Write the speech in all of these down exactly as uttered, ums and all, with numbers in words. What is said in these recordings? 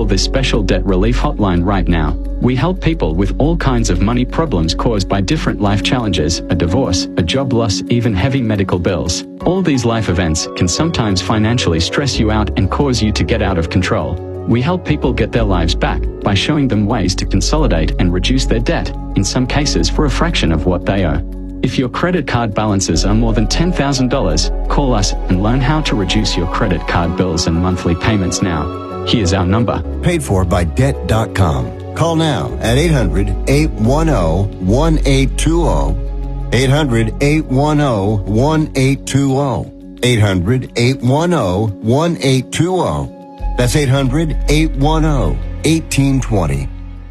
call this special debt relief hotline right now. We help people with all kinds of money problems caused by different life challenges, a divorce, a job loss, even heavy medical bills. All these life events can sometimes financially stress you out and cause you to get out of control. We help people get their lives back by showing them ways to consolidate and reduce their debt, in some cases for a fraction of what they owe. If your credit card balances are more than ten thousand dollars, call us and learn how to reduce your credit card bills and monthly payments now. Here's our number. Paid for by debt dot com. Call now at eight hundred, eight one zero, one eight two zero. eight hundred, eight one zero, one eight two zero. eight hundred, eight one zero, one eight two zero. That's eight hundred, eight one zero, one eight two zero.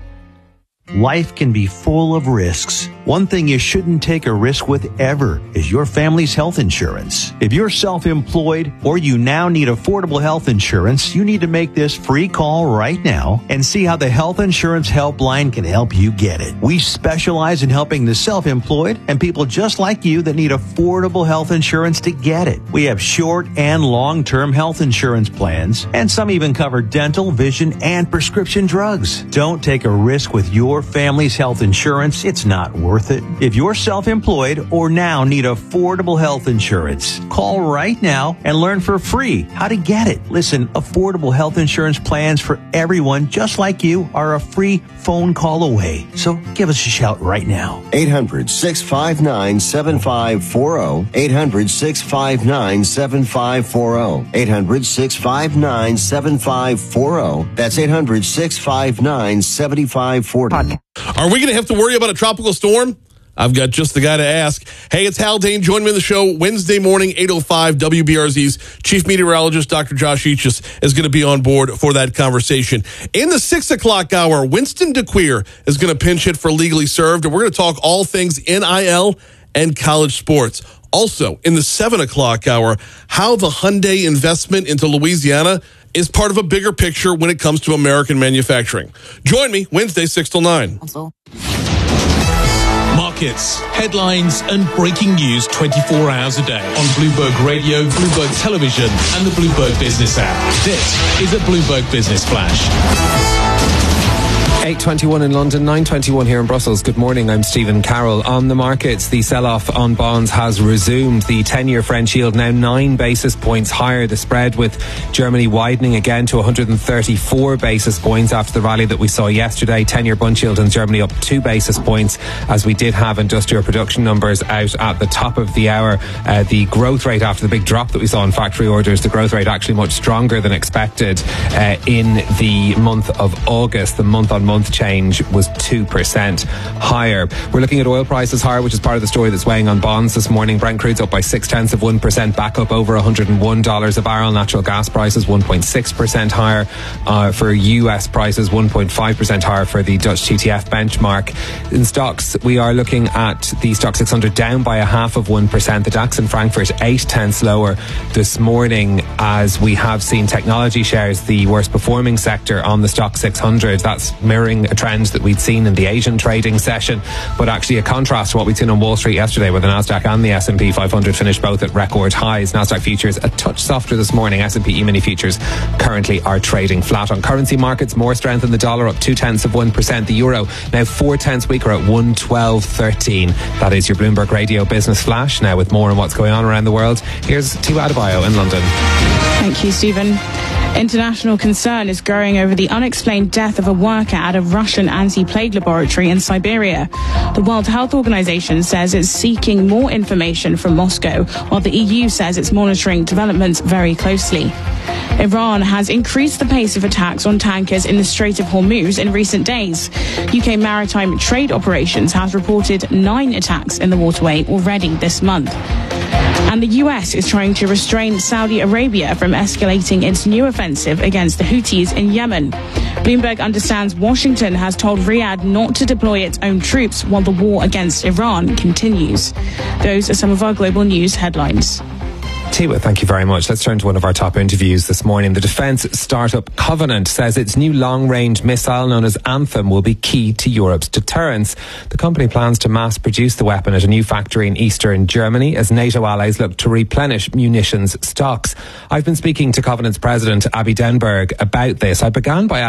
Life can be full of risks. One thing you shouldn't take a risk with ever is your family's health insurance. If you're self-employed or you now need affordable health insurance, you need to make this free call right now and see how the Health Insurance Helpline can help you get it. We specialize in helping the self-employed and people just like you that need affordable health insurance to get it. We have short and long-term health insurance plans, and some even cover dental, vision, and prescription drugs. Don't take a risk with your family's health insurance. It's not worth it. If you're self-employed or now need affordable health insurance, call right now and learn for free how to get it. Listen, affordable health insurance plans for everyone just like you are a free phone call away. So give us a shout right now. eight hundred, six five nine, seven five four zero. eight hundred, six five nine, seven five four zero. eight hundred, six five nine, seven five four zero. That's eight hundred, six five nine, seven five four zero. Are we going to have to worry about a tropical storm? I've got just the guy to ask. Hey, it's Hal Dane. Join me on the show Wednesday morning, eight oh five. W B R Z's chief meteorologist, Doctor Josh Eachus, is going to be on board for that conversation. In the six o'clock hour, Winston DeQueer is going to pinch hit for Legally Served, and we're going to talk all things N I L and college sports. Also, in the seven o'clock hour, how the Hyundai investment into Louisiana is part of a bigger picture when it comes to American manufacturing. Join me Wednesday, six till nine. Markets, headlines, and breaking news twenty-four hours a day on Bloomberg Radio, Bloomberg Television, and the Bloomberg Business app. This is a Bloomberg Business Flash. eight twenty-one in London, nine twenty-one here in Brussels. Good morning, I'm Stephen Carroll. On the markets, the sell-off on bonds has resumed. The ten-year French yield now nine basis points higher. The spread with Germany widening again to one hundred thirty-four basis points after the rally that we saw yesterday. ten-year bond yield in Germany up two basis points as we did have industrial production numbers out at the top of the hour. Uh, the growth rate after the big drop that we saw in factory orders, the growth rate actually much stronger than expected uh, in the month of August. The month-on-month month change was two percent higher. We're looking at oil prices higher, which is part of the story that's weighing on bonds this morning. Brent crude's up by six tenths of one percent, back up over one hundred one dollars a barrel. Natural gas prices one point six percent higher. Uh, for U S prices, one point five percent higher for the Dutch T T F benchmark. In stocks, we are looking at the Stock six hundred down by a half of one percent. The DAX in Frankfurt eight tenths lower this morning, as we have seen technology shares the worst performing sector on the Stock six hundred. That's mirroring a trend that we'd seen in the Asian trading session, but actually a contrast to what we'd seen on Wall Street yesterday, where the Nasdaq and the S and P five hundred finished both at record highs. Nasdaq futures a touch softer this morning. S and P E-mini futures currently are trading flat. On currency markets, more strength in the dollar, up two tenths of one percent. The euro now four tenths weaker at one twelve thirteen. That is your Bloomberg Radio Business Flash. Now with more on what's going on around the world, here's Tiwa Adebayo in London. Thank you, Stephen. International concern is growing over the unexplained death of a worker at a Russian anti-plague laboratory in Siberia. The World Health Organization says it's seeking more information from Moscow, while the E U says it's monitoring developments very closely. Iran has increased the pace of attacks on tankers in the Strait of Hormuz in recent days. U K Maritime Trade Operations has reported nine attacks in the waterway already this month. And the U S is trying to restrain Saudi Arabia from escalating its new offensive against the Houthis in Yemen. Bloomberg understands Washington has told Riyadh not to deploy its own troops while the war against Iran continues. Those are some of our global news headlines. Tiwa, thank you very much. Let's turn to one of our top interviews this morning. The defence startup Covenant says its new long-range missile known as Anthem will be key to Europe's deterrence. The company plans to mass-produce the weapon at a new factory in eastern Germany as NATO allies look to replenish munitions stocks. I've been speaking to Covenant's president, Abby Denberg, about this. I began by